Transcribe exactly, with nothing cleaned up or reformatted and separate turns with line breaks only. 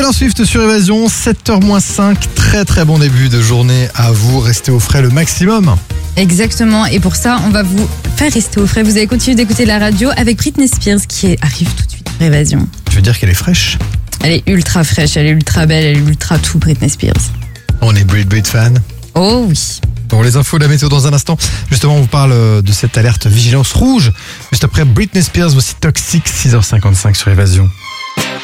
Taylor Swift sur Évasion, sept heures moins cinq. Très très bon début de journée à vous. Restez au frais le maximum.
Exactement, et pour ça, on va vous faire rester au frais. Vous allez continuer d'écouter la radio avec Britney Spears qui arrive tout de suite sur Évasion.
Tu veux dire qu'elle est fraîche?
Elle est ultra fraîche, elle est ultra belle, elle est ultra tout, Britney Spears.
On est Brit Brit fan.
Oh oui.
Pour les infos de la météo dans un instant, justement on vous parle de cette alerte vigilance rouge. Juste après Britney Spears, voici Toxic, six heures cinquante-cinq sur Évasion.